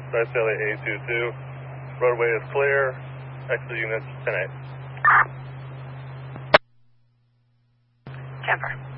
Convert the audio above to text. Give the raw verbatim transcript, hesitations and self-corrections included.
Visalia eight two two. Roadway is clear. Exit units ten eight. Jumper.